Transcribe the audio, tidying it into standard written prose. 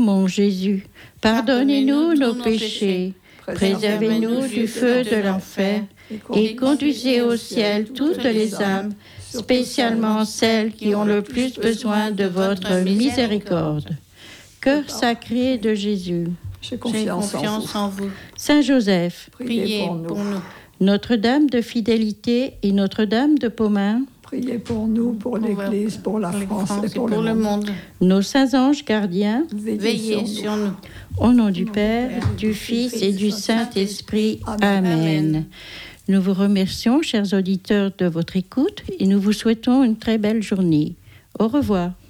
mon Jésus, pardonnez-nous nos péchés, préservez-nous du feu de l'enfer et conduisez au ciel toutes les âmes, spécialement celles qui ont le plus besoin de votre miséricorde. Cœur sacré de Jésus, J'ai confiance en vous. Saint Joseph, Priez pour nous. Notre-Dame de Fidélité et Notre-Dame de Pomain, Priez pour nous, pour l'Église, pour la France et pour le monde. nos saints anges gardiens, Veillez sur nous. au nom du Père, du Fils et du Saint-Esprit. Amen. Nous vous remercions, chers auditeurs, de votre écoute et nous vous souhaitons une très belle journée. Au revoir.